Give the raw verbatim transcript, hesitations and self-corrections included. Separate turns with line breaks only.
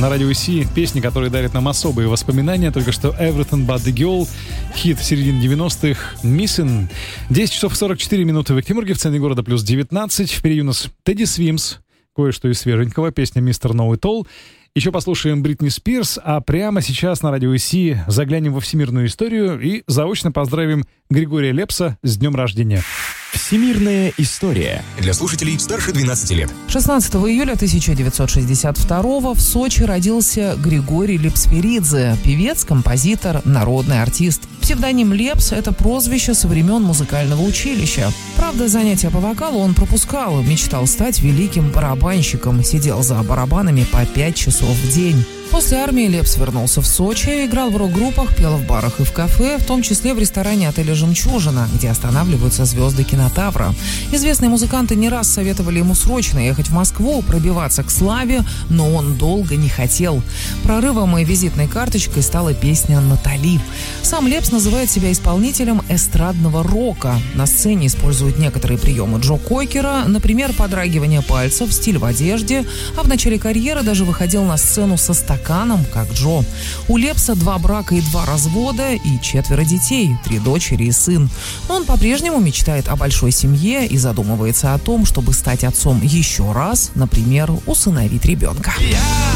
на радио Си. Песни, которые дарят нам особые воспоминания. Только что Everything But The Girl, хит середины девяностых, Missing. десять часов сорок четыре минуты в Екатеринбурге, в центре города плюс девятнадцать. Впереди у нас Тедди Свимс, кое-что из свеженького, песня «Мистер Know It All». Еще послушаем Бритни Спирс, а прямо сейчас на радио Си заглянем во всемирную историю и заочно поздравим Григория Лепса с днем рождения.
Всемирная история для слушателей старше двенадцати лет.
шестнадцатого июля тысяча девятьсот шестьдесят второго в Сочи родился Григорий Лепсперидзе, певец, композитор, народный артист. Псевдоним Лепс – это прозвище со времен музыкального училища. Правда, занятия по вокалу он пропускал, мечтал стать великим барабанщиком, сидел за барабанами по пять часов в день. После армии Лепс вернулся в Сочи, играл в рок-группах, пел в барах и в кафе, в том числе в ресторане отеля «Жемчужина», где останавливаются звезды кинотавра. Известные музыканты не раз советовали ему срочно ехать в Москву, пробиваться к славе, но он долго не хотел. Прорывом и визитной карточкой стала песня «Натали». Сам Лепс называет себя исполнителем эстрадного рока. На сцене использует некоторые приемы Джо Кокера, например, подрагивание пальцев, стиль в одежде, а в начале карьеры даже выходил на сцену со стаканом, как Джо. У Лепса два брака и два развода и четверо детей, три дочери и сын. Но он по-прежнему мечтает о большой семье и задумывается о том, чтобы стать отцом еще раз, например, усыновить ребенка.